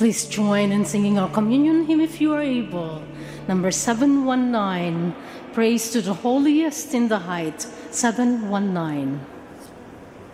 Please join in singing our communion hymn if you are able. Number 719, Praise to the Holiest in the Height, 719.